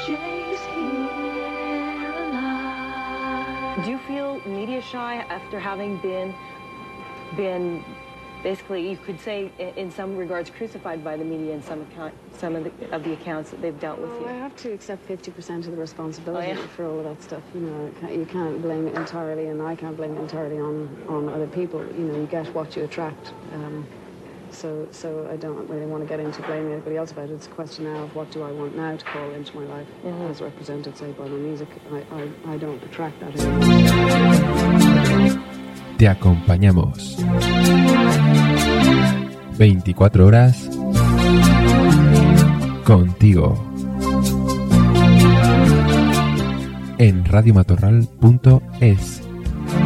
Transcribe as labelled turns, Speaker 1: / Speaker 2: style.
Speaker 1: Jay's here alive.
Speaker 2: Do you feel media shy after having been basically, you could say, in some regards, crucified by the media and some of the accounts that they've dealt with you?
Speaker 3: I have to accept 50% of the responsibility for all of that stuff. You know, you can't blame it entirely, and I can't blame it entirely on other people. You know, you get what you attract. So I don't really want to get into blaming anybody else about it. It's a question now of what do I want now to call into my life, as represented, say, by my music. I don't attract that anymore.
Speaker 4: Te acompañamos 24 horas contigo en radiomatorral.es.